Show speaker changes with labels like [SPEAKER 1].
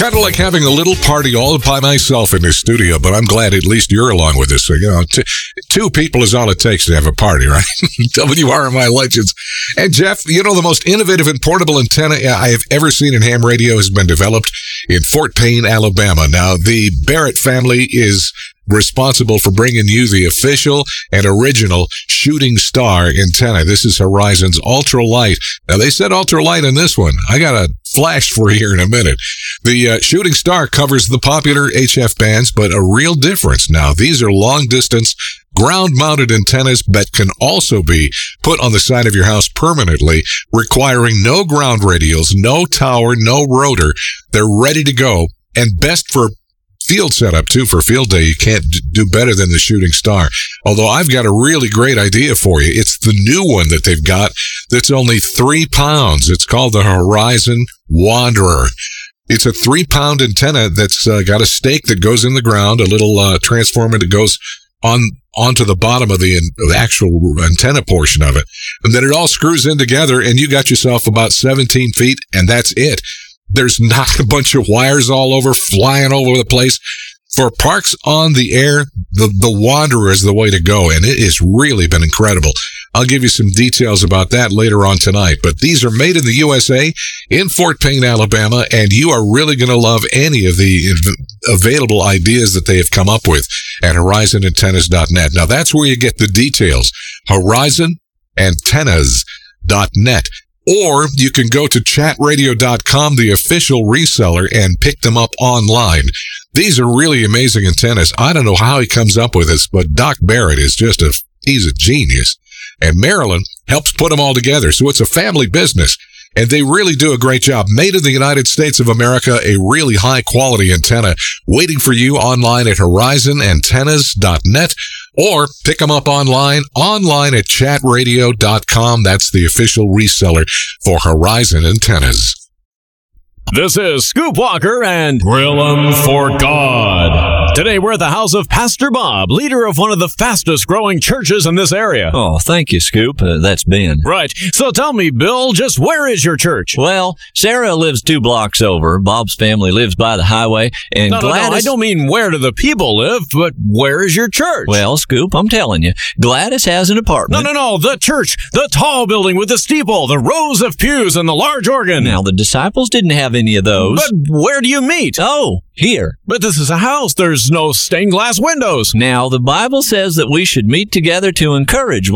[SPEAKER 1] Kind of like having a little party all by myself in this studio, but I'm glad at least you're along with us. So, two people is all it takes to have a party, right? WRMI Legends. And Jeff, the most innovative and portable antenna I have ever seen in ham radio has been developed in Fort Payne, Alabama. Now, the Barrett family is responsible for bringing you the official and original Shooting Star antenna. This is Horizon's ultralight. Now, they said ultralight in this one. I got a flash for you here in a minute. The Shooting Star covers the popular HF bands, but a real difference. Now, these are long-distance, ground-mounted antennas that can also be put on the side of your house permanently, requiring no ground radials, no tower, no rotor. They're ready to go, and best for field setup, too. For field day, you can't do better than the Shooting Star. Although I've got a really great idea for you. It's the new one that they've got that's only 3 pounds. It's called the Horizon Wanderer. It's a 3-pound antenna that's got a stake that goes in the ground, a little transformer that goes onto the bottom of the actual antenna portion of it. And then it all screws in together, and you got yourself about 17 feet, and that's it. There's not a bunch of wires all over, flying all over the place. For parks on the air, the Wanderer is the way to go, and it has really been incredible. I'll give you some details about that later on tonight. But these are made in the USA, in Fort Payne, Alabama, and you are really going to love any of the available ideas that they have come up with at HorizonAntennas.net. Now, that's where you get the details, HorizonAntennas.net. Or you can go to chatradio.com, the official reseller, and pick them up online. These are really amazing antennas. I don't know how he comes up with this, but Doc Barrett is he's a genius. And Maryland helps put them all together. So it's a family business. And they really do a great job. Made in the United States of America, a really high-quality antenna waiting for you online at HorizonAntennas.net, or pick them up online at chatradio.com. That's the official reseller for Horizon Antennas.
[SPEAKER 2] This is Scoop Walker and Grill 'em for God. Today we're at the house of Pastor Bob, leader of one of the fastest growing churches in this area.
[SPEAKER 3] Oh, thank you, Scoop. That's Ben.
[SPEAKER 2] Right. So tell me, Bill, just where is your church?
[SPEAKER 3] Well, Sarah lives 2 blocks over. Bob's family lives by the highway. And
[SPEAKER 2] No,
[SPEAKER 3] Gladys...
[SPEAKER 2] I don't mean where do the people live, but where is your church?
[SPEAKER 3] Well, Scoop, I'm telling you. Gladys has an apartment.
[SPEAKER 2] No, the church. The tall building with the steeple, the rows of pews, and the large organ.
[SPEAKER 3] Now, the disciples didn't have any of those.
[SPEAKER 2] But where do you meet?
[SPEAKER 3] Oh, here.
[SPEAKER 2] But this is a house. There's no stained glass windows.
[SPEAKER 3] Now, the Bible says that we should meet together to encourage